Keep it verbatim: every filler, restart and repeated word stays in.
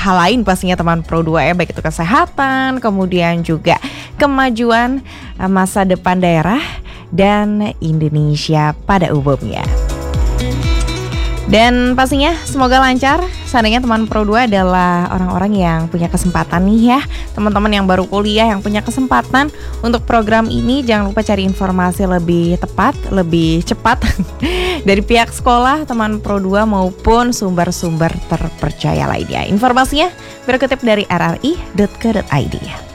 hal lain pastinya teman Pro dua ya, baik itu kesehatan, kemudian juga kemajuan uh, masa depan daerah dan Indonesia pada umumnya. Dan pastinya semoga lancar. Seandainya teman Pro dua adalah orang-orang yang punya kesempatan nih ya, teman-teman yang baru kuliah yang punya kesempatan untuk program ini, jangan lupa cari informasi lebih tepat, lebih cepat dari pihak sekolah, teman Pro dua maupun sumber-sumber terpercaya lainnya. Informasinya berkutip dari r r i dot co dot i d.